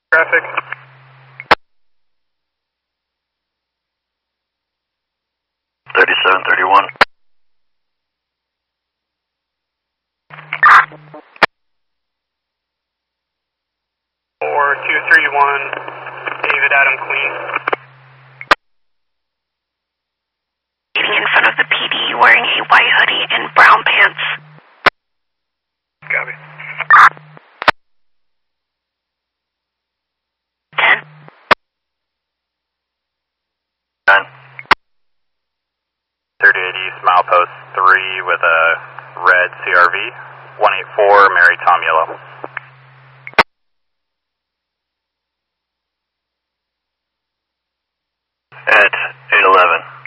Traffic. Or 231, David Adam Queen. In front of the PD wearing a white hoodie and brown pants. Copy. 10. 9. 38 East, milepost 3 with a red CRV. 184, Mary Tom Yellow. At 811.